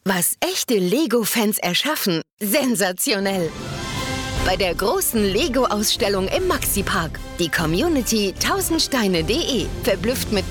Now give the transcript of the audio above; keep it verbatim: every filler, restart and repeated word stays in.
Was echte Lego-Fans erschaffen, sensationell. Bei der großen Lego-Ausstellung im Maxi-Park. Die Community tausend Steine punkt de verblüfft mit